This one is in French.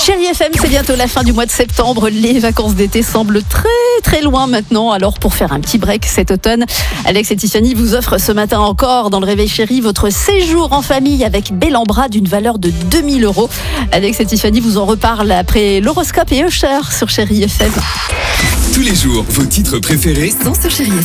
Chérie FM, c'est bientôt la fin du mois de septembre. Les vacances d'été semblent très loin maintenant. Alors pour faire un petit break cet automne, Alex et Tiffany vous offrent ce matin encore dans le Réveil Chéri votre séjour en famille avec bel en bras d'une valeur de 2 000 €. Alex et Tiffany vous en reparlent après l'horoscope et Usher sur Chérie FM. Tous les jours, vos titres préférés Sont sur Chérie FM.